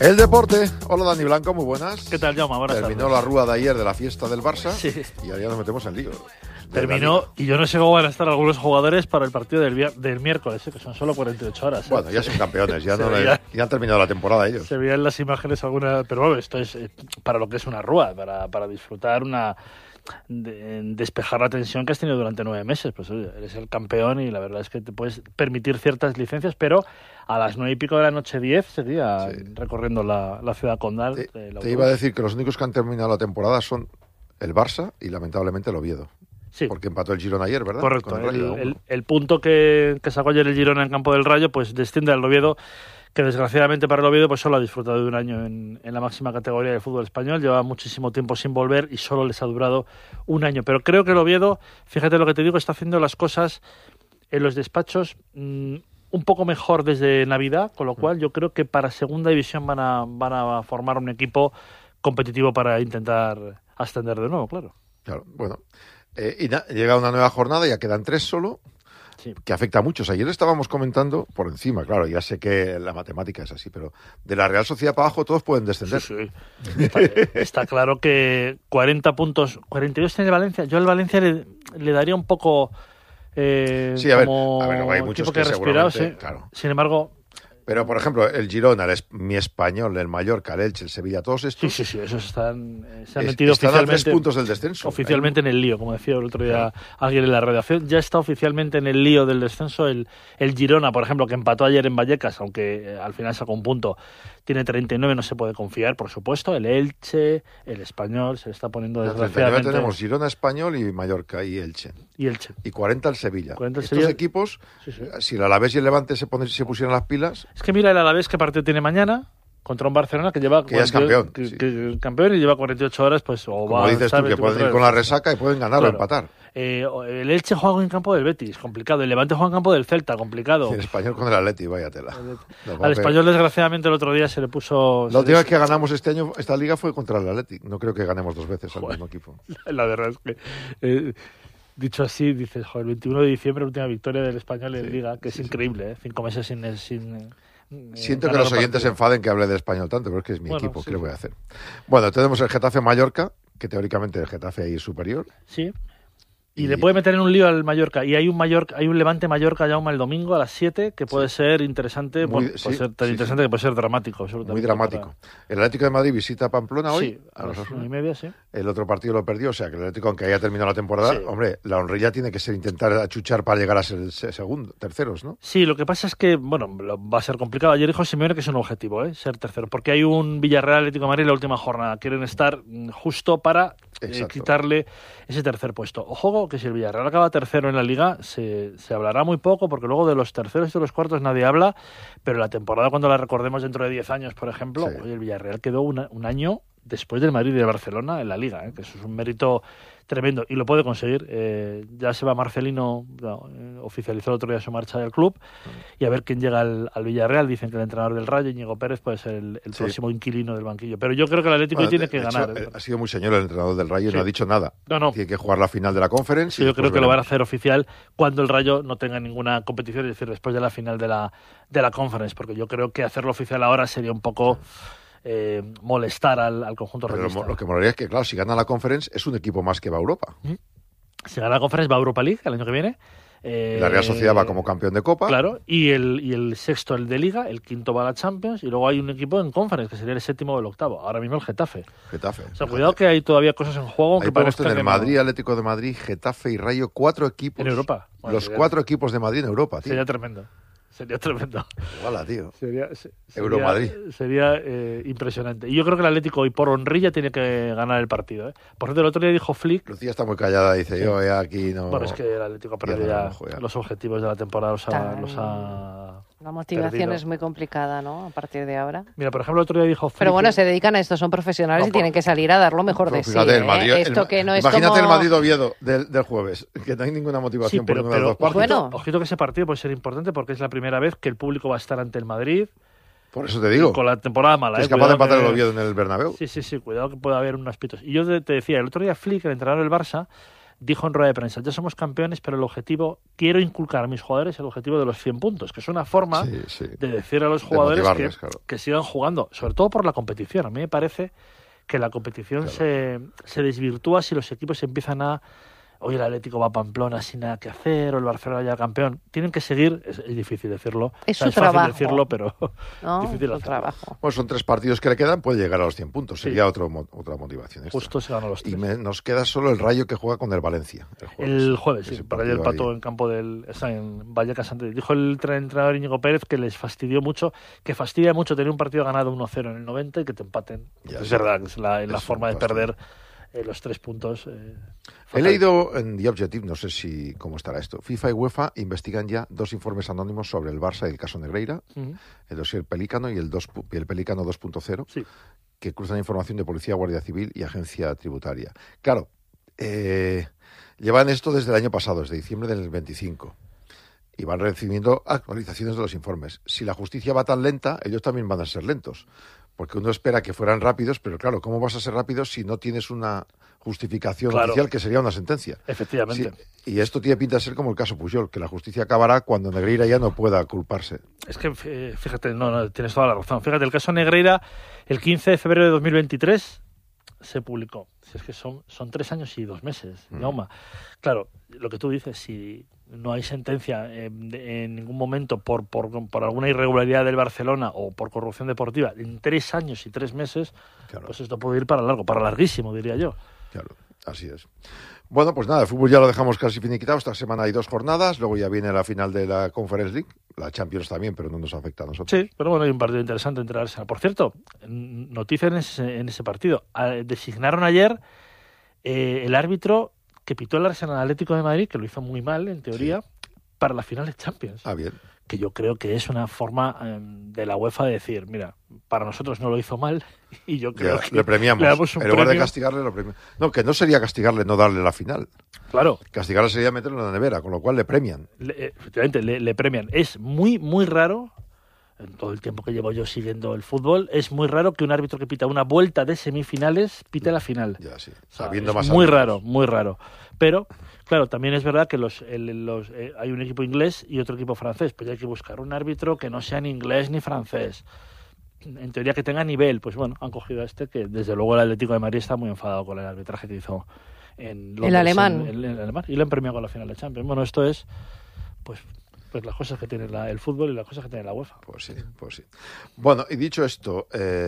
El deporte. Hola, Dani Blanco, muy buenas. ¿Qué tal, Jaume? Buenas Terminó tardes. la rúa de ayer de la fiesta del Barça, Sí. y ahora ya nos metemos en lío. Terminó, y yo no sé cómo van a estar algunos jugadores para el partido del miércoles, que son solo 48 horas. Bueno, ya son campeones, ya han terminado la temporada ellos. Se veían las imágenes algunas, pero bueno, esto es para lo que es una rúa, para disfrutar despejar la tensión que has tenido durante 9 meses. Pues oye, eres el campeón y la verdad es que te puedes permitir ciertas licencias, pero a las 9:30 de la noche 10 seguía recorriendo la ciudad condal. Te iba a decir que los únicos que han terminado la temporada son el Barça y lamentablemente el Oviedo. Sí. Porque empató el Girona ayer, ¿verdad? Correcto. Con el Rayo, el punto que sacó ayer el Girona en campo del Rayo, pues desciende al Oviedo, que desgraciadamente para el Oviedo pues solo ha disfrutado de un año en la máxima categoría del fútbol español. Lleva muchísimo tiempo sin volver y solo les ha durado un año. Pero creo que el Oviedo, fíjate lo que te digo, está haciendo las cosas en los despachos un poco mejor desde Navidad, con lo cual yo creo que para segunda división van a formar un equipo competitivo para intentar ascender de nuevo, claro. Claro, bueno. Llega una nueva jornada, ya quedan 3 solo, Sí. que afecta a muchos. Ayer estábamos comentando por encima, claro, ya sé que la matemática es así, pero de la Real Sociedad para abajo todos pueden descender. Sí. Está claro que 40 puntos, 42 tiene el Valencia. Yo al Valencia le daría un poco Sí, a ver, hay muchos equipo que ha respirado, sí. Claro. Sin embargo, Pero, por ejemplo, el Girona, mi Español, el Mallorca, el Elche, el Sevilla, todos estos sí, esos se han metido están oficialmente, a 3 puntos del descenso. oficialmente en el lío, como decía el otro día alguien en la redacción. Ya está oficialmente en el lío del descenso el Girona, por ejemplo, que empató ayer en Vallecas, aunque al final sacó un punto. Tiene 39, no se puede confiar, por supuesto. El Elche, el Español, se le está poniendo desgraciadamente. Tenemos Girona, Español y Mallorca y Elche. Y 40 el Sevilla. 40 el Estos Sevilla. equipos, Sí. si el Alavés y el Levante se pusieran las pilas... Es que mira el Alavés qué partido tiene mañana contra un Barcelona que lleva que ya es campeón. Que campeón y lleva 48 horas, pues o como dices tú, que pueden ir con la resaca y pueden ganar o empatar. El Elche juega en campo del Betis, complicado. El Levante juega en campo del Celta, complicado. Y el Español con el Atleti, vaya tela. Al Español, desgraciadamente, el otro día se le puso... La última vez que ganamos este año esta liga fue contra el Atleti. No creo que ganemos 2 veces al mismo equipo. La verdad es que... dicho así, dices, joder, el 21 de diciembre, última victoria del Español en Liga, que es increíble, 5 meses sin siento que los oyentes se enfaden que hable del Español tanto, pero es que es mi equipo, ¿qué le voy a hacer? Bueno, tenemos el Getafe-Mallorca, que teóricamente el Getafe ahí es superior. Sí. Y le puede meter en un lío al Mallorca. Y hay un Levante Mallorca Jaume el domingo a las 7 que puede ser interesante, puede ser tan interesante que puede ser dramático. Muy dramático. El Atlético de Madrid visita Pamplona hoy. Sí, a las 1:30, sí. El otro partido lo perdió, o sea que el Atlético, aunque haya terminado la temporada, hombre, la honrilla tiene que ser intentar achuchar para llegar a ser terceros, ¿no? Sí, lo que pasa es que, bueno, va a ser complicado. Ayer dijo Simeone que es un objetivo, ser tercero, porque hay un Villarreal Atlético de Madrid en la última jornada. Quieren estar justo para quitarle ese tercer puesto. Ojo, que si el Villarreal acaba tercero en la Liga, se hablará muy poco, porque luego de los terceros y de los cuartos nadie habla, pero la temporada, cuando la recordemos dentro de 10 años, por ejemplo, el Villarreal quedó un año después del Madrid y del Barcelona en la Liga, que eso es un mérito tremendo y lo puede conseguir. Ya se va Marcelino, oficializó el otro día su marcha del club, y a ver quién llega al Villarreal. Dicen que el entrenador del Rayo, Íñigo Pérez, puede ser el próximo inquilino del banquillo, pero yo creo que el Atlético tiene que ganar. Ha sido muy señor el entrenador del Rayo, no ha dicho nada. No. Tiene que jugar la final de la Conference. Sí, yo creo que lo van a hacer oficial cuando el Rayo no tenga ninguna competición, es decir, después de la final de la Conference, porque yo creo que hacerlo oficial ahora sería un poco... molestar al conjunto rayista. Lo que molaría es que, claro, si gana la Conference es un equipo más que va a Europa. Si gana la Conference va a Europa League el año que viene. La Real Sociedad va como campeón de Copa. Claro, y el sexto el de Liga, el quinto va a la Champions, y luego hay un equipo en Conference, que sería el séptimo o el octavo. Ahora mismo el Getafe. O sea, cuidado que hay todavía cosas en juego. Ahí podemos tener Madrid, Atlético de Madrid, Getafe y Rayo, 4 equipos. En Europa. Bueno, los 4 equipos de Madrid en Europa, tío. Sería tremendo. Sería tremendo. Hola, tío. Sería Euromadrid. Sería impresionante. Y yo creo que el Atlético, y por honrilla, tiene que ganar el partido. Por cierto, el otro día dijo Flick... Lucía está muy callada, dice yo, aquí no... Bueno, es que el Atlético ha perdido ya los objetivos de la temporada, los ha La motivación perdido. Es muy complicada, ¿no? A partir de ahora. Mira, por ejemplo, el otro día dijo Flick... Pero bueno, se dedican a esto, son profesionales y tienen que salir a dar lo mejor de sí. El Madrid, Esto que no es imagínate como... el Madrid-Oviedo del jueves, que no hay ninguna motivación por ninguna de las dos partes. Bueno. Ojito que ese partido puede ser importante porque es la primera vez que el público va a estar ante el Madrid. Por eso te digo. Con la temporada mala. Que es capaz de empatar el Oviedo en el Bernabéu. Sí, cuidado que puede haber unos pitos. Y yo te decía, el otro día Flick, el entrenador del Barça, dijo en rueda de prensa, ya somos campeones, pero quiero inculcar a mis jugadores el objetivo de los 100 puntos, que es una forma de decir a los jugadores que sigan jugando, sobre todo por la competición. A mí me parece que la competición se desvirtúa si los equipos empiezan a... Hoy el Atlético va a Pamplona sin nada que hacer, o el Barcelona ya campeón. Tienen que seguir, es difícil decirlo. Es su trabajo. Fácil decirlo, pero difícil hacerlo. Trabajo. Bueno, son 3 partidos que le quedan, puede llegar a los 100 puntos. Sería otra motivación. Justo se ganó los 3. Y nos queda solo el Rayo que juega con el Valencia. El jueves, sí. Para ayer empató en campo en Vallecas. Dijo el entrenador Íñigo Pérez que les fastidió mucho, que fastidia mucho tener un partido ganado 1-0 en el 90 y que te empaten. Es verdad, es la forma de perder los 3 puntos. He leído en The Objective, no sé cómo estará esto. FIFA y UEFA investigan ya 2 informes anónimos sobre el Barça y el caso Negreira, el dossier Pelícano y el Pelícano 2.0, que cruzan información de Policía, Guardia Civil y Agencia Tributaria. Claro, llevan esto desde el año pasado, desde diciembre del 25. Y van recibiendo actualizaciones de los informes. Si la justicia va tan lenta, ellos también van a ser lentos. Porque uno espera que fueran rápidos, pero claro, ¿cómo vas a ser rápido si no tienes una justificación oficial que sería una sentencia? Efectivamente. Sí, y esto tiene pinta de ser como el caso Pujol, que la justicia acabará cuando Negreira ya no pueda culparse. Es que, fíjate, no, tienes toda la razón. Fíjate, el caso Negreira, el 15 de febrero de 2023 se publicó. Si es que son 3 años y 2 meses, Jaume. Claro, lo que tú dices, si no hay sentencia en ningún momento por alguna irregularidad del Barcelona o por corrupción deportiva en 3 años y 3 meses, pues esto puede ir para larguísimo, diría yo. Claro, así es. Bueno, pues nada, el fútbol ya lo dejamos casi finiquitado. Esta semana hay 2 jornadas, luego ya viene la final de la Conference League, la Champions también, pero no nos afecta a nosotros. Sí, pero bueno, hay un partido interesante entre Arsenal. Por cierto, noticia en ese partido. Designaron ayer el árbitro que pitó el Arsenal Atlético de Madrid, que lo hizo muy mal, en teoría, para la final de Champions. Ah, bien. Que yo creo que es una forma de la UEFA de decir, mira, para nosotros no lo hizo mal y yo creo que le premiamos. Le damos un en lugar premio. de castigarle, lo premiamos. No, que no sería castigarle no darle la final. Claro. Castigarle sería meterlo en la nevera, con lo cual le premian. Efectivamente, le premian. Es muy, muy raro, en todo el tiempo que llevo yo siguiendo el fútbol, es muy raro que un árbitro que pita una vuelta de semifinales pite la final. Ya, sí. Sabiendo más muy raro, muy raro. Pero, claro, también es verdad que hay un equipo inglés y otro equipo francés. Pues hay que buscar un árbitro que no sea ni inglés ni francés. En teoría que tenga nivel. Pues bueno, han cogido a que desde luego el Atlético de Madrid está muy enfadado con el arbitraje que hizo en Londres, el alemán. El alemán. Y le han premiado con la final de Champions. Bueno, esto es pues las cosas que tiene el fútbol y las cosas que tiene la UEFA. Pues sí. Bueno, y dicho esto,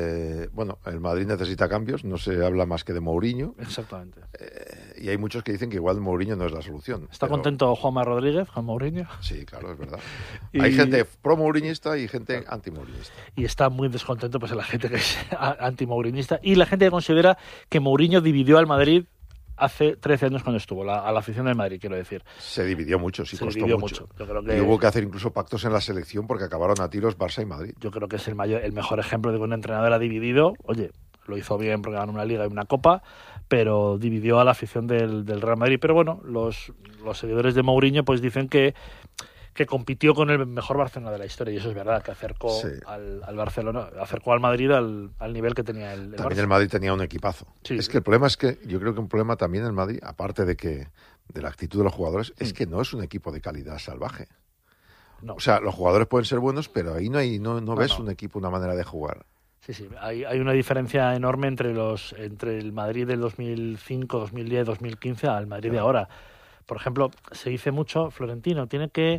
el Madrid necesita cambios, no se habla más que de Mourinho. Exactamente. Y hay muchos que dicen que igual Mourinho no es la solución. ¿Está contento Juanma Rodríguez con Mourinho? Sí, claro, es verdad. Hay gente pro-mourinista y gente anti-mourinista. Y está muy descontento pues la gente que es anti-mourinista y la gente que considera que Mourinho dividió al Madrid hace 13 años cuando estuvo, a la afición del Madrid, quiero decir. Se dividió mucho, sí, costó mucho. Yo creo que... Y hubo que hacer incluso pactos en la selección porque acabaron a tiros Barça y Madrid. Yo creo que es el mejor ejemplo de que un entrenador ha dividido. Oye, lo hizo bien porque ganó una Liga y una Copa, pero dividió a la afición del Real Madrid. Pero bueno, los seguidores de Mourinho pues dicen que compitió con el mejor Barcelona de la historia, y eso es verdad, que acercó al Barcelona, acercó al Madrid al nivel que tenía el También Barça. El Madrid tenía un equipazo. Sí. Es que el problema es que yo creo que un problema también en Madrid, aparte de la actitud de los jugadores, es que no es un equipo de calidad salvaje. No. O sea, los jugadores pueden ser buenos, pero ahí no ves un equipo, una manera de jugar. Sí, hay una diferencia enorme entre el Madrid del 2005, 2010, 2015 al Madrid de ahora. Por ejemplo, se dice mucho, Florentino tiene que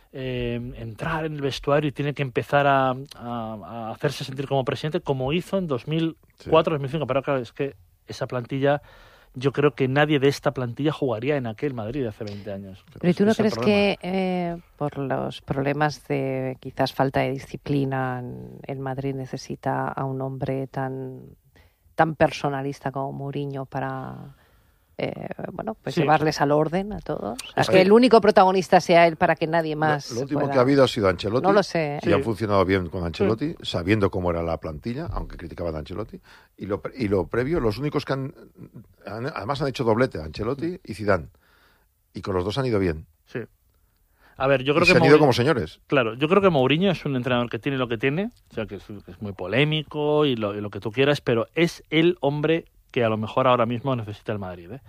entrar en el vestuario y tiene que empezar a hacerse sentir como presidente, como hizo en 2004, 2005. Pero claro, es que esa plantilla, yo creo que nadie de esta plantilla jugaría en aquel Madrid de hace 20 años. ¿Pero tú no crees que por los problemas de quizás falta de disciplina, el Madrid necesita a un hombre tan personalista como Mourinho para... llevarles al orden a todos? Es que el único protagonista sea él para que nadie más... Lo último que ha habido ha sido Ancelotti. No lo sé. Y han funcionado bien con Ancelotti, sabiendo cómo era la plantilla, aunque criticaban a Ancelotti. Y lo previo, los únicos que además han hecho doblete, Ancelotti y Zidane. Y con los dos han ido bien. Sí. A ver, yo creo que se han ido como señores. Claro, yo creo que Mourinho es un entrenador que tiene lo que tiene, o sea, que es muy polémico y lo que tú quieras, pero es el hombre que a lo mejor ahora mismo necesita el Madrid,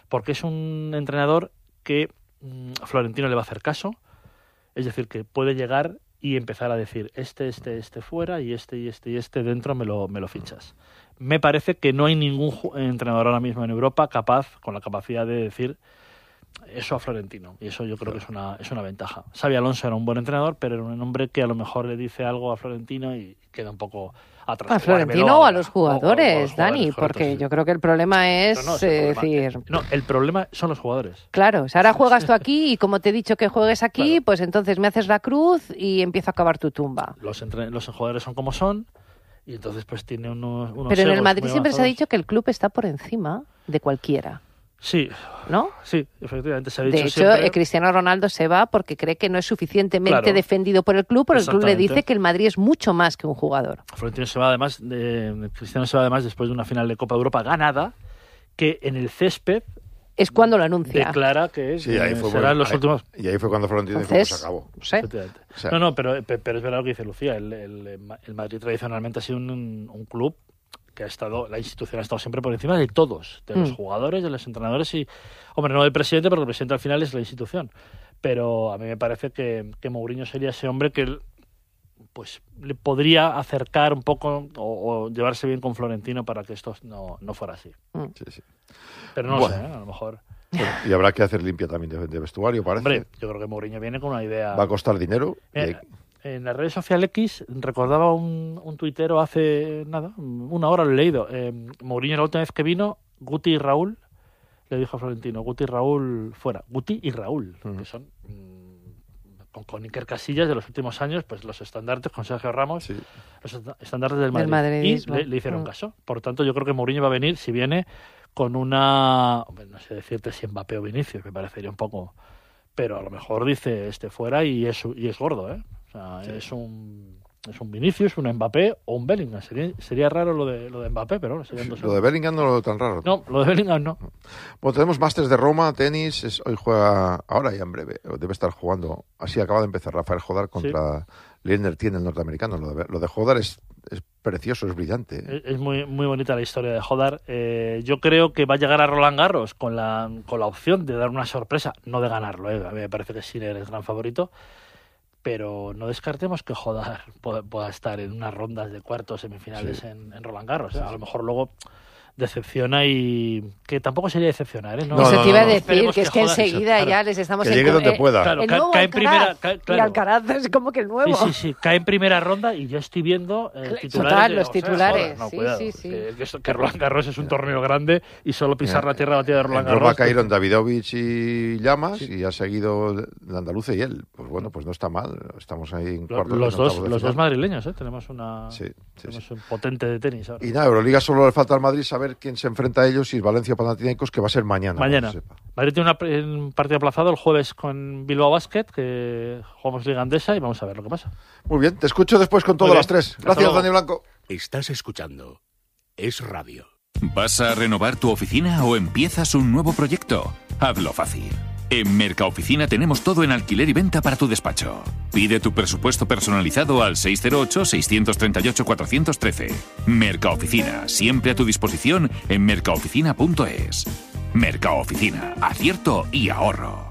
porque es un entrenador que Florentino le va a hacer caso, es decir, que puede llegar y empezar a decir este fuera y este dentro me lo fichas. Me parece que no hay ningún entrenador ahora mismo en Europa con la capacidad de decir eso a Florentino, y eso yo creo que es una ventaja. Xabi Alonso era un buen entrenador, pero era un hombre que a lo mejor le dice algo a Florentino y queda un poco atrás. ¿A Florentino o a los jugadores, Dani? Porque sí. Yo creo que el problema es decir... No, el problema son los jugadores. Claro, o sea, ahora juegas tú aquí y como te he dicho que juegues aquí, claro, pues entonces me haces la cruz y empiezo a cavar tu tumba. Los jugadores son como son y entonces pues tiene unos Pero en el Madrid siempre se ha dicho que el club está por encima de cualquiera. Sí, ¿no? Sí, efectivamente se ha dicho. De hecho, siempre... Cristiano Ronaldo se va porque cree que no es suficientemente defendido por el club, pero el club le dice que el Madrid es mucho más que un jugador. Cristiano se va además después de una final de Copa de Europa ganada, que en el césped es cuando lo anuncia. Declara que serán los últimos. Y ahí fue cuando Florentino dijo que se acabó. ¿Sí? O sea, no, pero es verdad lo que dice Lucía. El Madrid tradicionalmente ha sido un club que la institución ha estado siempre por encima de todos, de los jugadores, de los entrenadores y, hombre, no del presidente, pero el presidente al final es la institución. Pero a mí me parece que Mourinho sería ese hombre que pues le podría acercar un poco o llevarse bien con Florentino para que esto no fuera así. Sí. Pero no lo sé, a lo mejor... Bueno, y habrá que hacer limpia también de vestuario, parece. Hombre, yo creo que Mourinho viene con una idea... Va a costar dinero. En la red social X recordaba un tuitero hace una hora lo he leído. Mourinho la última vez que vino, Guti y Raúl le dijo a Florentino, Guti y Raúl fuera. Guti y Raúl, que son con Iker Casillas de los últimos años, pues los estandartes con Sergio Ramos, los estandartes del Madrid. Y le hicieron caso. Por tanto, yo creo que Mourinho va a venir, si viene, con una... No sé decirte si Mbappé o Vinicius, me parecería un poco... Pero a lo mejor dice fuera y es gordo, ¿eh? O sea, es un Vinicius, un Mbappé o un Bellingham. Sería raro lo de Mbappé, pero serían dos. Lo de Bellingham no lo veo tan raro. No, lo de Bellingham no. Bueno, tenemos Masters de Roma, tenis. Hoy juega, ahora ya en breve, debe estar jugando. Así acaba de empezar Rafael Jodar contra Lennart Tiene, el norteamericano. Lo de Jodar es precioso, es brillante. Es muy, muy bonita la historia de Jodar. Yo creo que va a llegar a Roland Garros con la opción de dar una sorpresa, no de ganarlo. A mí me parece que Sinner es el gran favorito. Pero no descartemos que Jodar pueda estar en unas rondas de cuartos, semifinales en Roland Garros. A lo mejor luego decepciona y que tampoco sería decepcionar, ¿eh? No, te iba a decir que es que enseguida ya les estamos... Que llegue donde pueda. Claro, el nuevo cae en primera... Y Alcaraz es como que el nuevo. Sí, cae en primera ronda y yo estoy viendo titulares. Total, los titulares. No, cuidado, que Roland Garros es un torneo grande y solo pisar la tierra batida de Roland Garros... Roma cayeron Davidovich y Llamas y ha seguido el andaluz y él. Pues bueno, pues no está mal. Estamos ahí en cuartos. Los dos madrileños, ¿eh? Tenemos un potente de tenis ahora. Y nada, Euroliga solo le falta al Madrid saber quién se enfrenta a ellos y Valencia Panathinaikos, que va a ser mañana. Madrid tiene un partido aplazado el jueves con Bilbao Basket, que jugamos Liga Andesa y vamos a ver lo que pasa. Muy bien, te escucho después con todas las tres. Gracias, Dani Blanco. Estás escuchando Es Radio. ¿Vas a renovar tu oficina o empiezas un nuevo proyecto? Hazlo fácil. En Mercaoficina tenemos todo en alquiler y venta para tu despacho. Pide tu presupuesto personalizado al 608-638-413. Mercaoficina, siempre a tu disposición en mercaoficina.es. Mercaoficina, acierto y ahorro.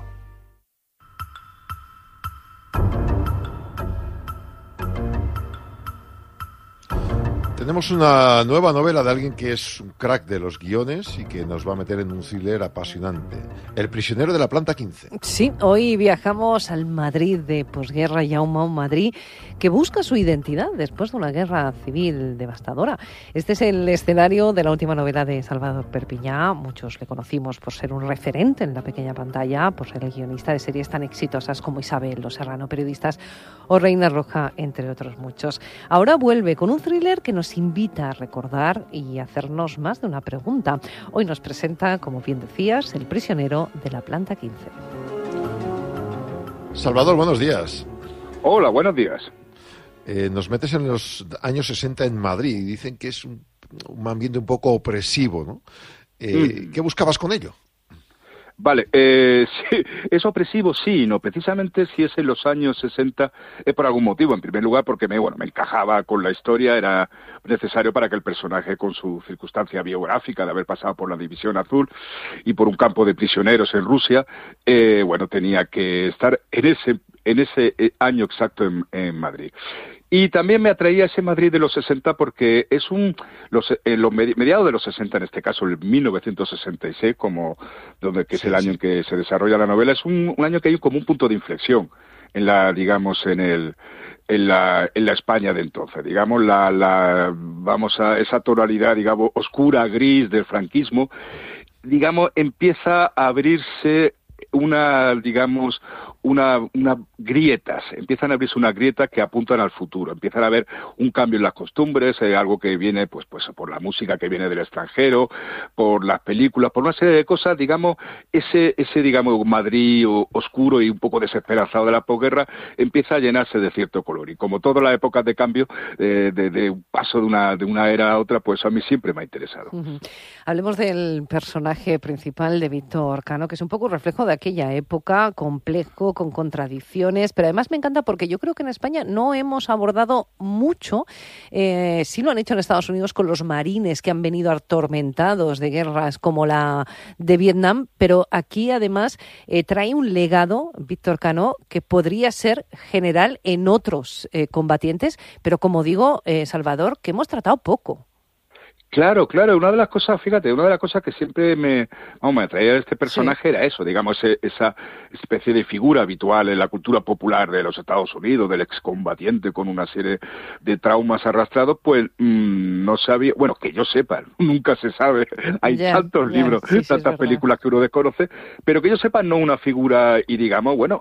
Tenemos una nueva novela de alguien que es un crack de los guiones y que nos va a meter en un thriller apasionante. El prisionero de la planta 15. Sí, hoy viajamos al Madrid de posguerra, un Madrid que busca su identidad después de una guerra civil devastadora. Este es el escenario de la última novela de Salvador Perpiñá. Muchos le conocimos por ser un referente en la pequeña pantalla, por ser el guionista de series tan exitosas como Isabel, Los Serrano Periodistas o Reina Roja, entre otros muchos. Ahora vuelve con un thriller que nos invita a recordar y hacernos más de una pregunta. Hoy nos presenta, como bien decías, El prisionero de la planta 15. Salvador, buenos días. Hola, buenos días. Nos metes en los años 60 en Madrid y dicen que es un ambiente un poco opresivo, ¿no? ¿Qué buscabas con ello? Vale, sí, es opresivo, sí, no, precisamente si es en los años 60 es por algún motivo. En primer lugar porque me encajaba con la historia, era necesario para que el personaje, con su circunstancia biográfica de haber pasado por la División Azul y por un campo de prisioneros en Rusia, tenía que estar en ese año exacto en Madrid. Y también me atraía ese Madrid de los 60 porque es mediados de los 60, en este caso el 1966, que es el año en que se desarrolla la novela, es un año que hay como un punto de inflexión en la España de entonces, digamos, esa tonalidad, digamos, oscura, gris del franquismo, digamos, empieza a abrirse unas grietas, empiezan a abrirse unas grietas que apuntan al futuro, empiezan a haber un cambio en las costumbres, algo que viene pues por la música que viene del extranjero, por las películas, por una serie de cosas, digamos, ese digamos Madrid oscuro y un poco desesperanzado de la posguerra empieza a llenarse de cierto color, y como todas las épocas de cambio, de un paso de una era a otra, pues a mí siempre me ha interesado. Uh-huh. Hablemos del personaje principal de Víctor Cano, que es un poco un reflejo de aquella época, complejo, con contradicciones, pero además me encanta porque yo creo que en España no hemos abordado mucho, sí lo han hecho en Estados Unidos con los marines que han venido atormentados de guerras como la de Vietnam, pero aquí además trae un legado, Víctor Cano, que podría ser general en otros combatientes, pero como digo, Salvador, que hemos tratado poco. Claro, una de las cosas que siempre me atraía de este personaje era eso, digamos, esa especie de figura habitual en la cultura popular de los Estados Unidos, del excombatiente con una serie de traumas arrastrados, pues no sabía, que yo sepa, nunca se sabe, hay tantos libros, tantas películas que uno desconoce, pero que yo sepa no una figura, y digamos,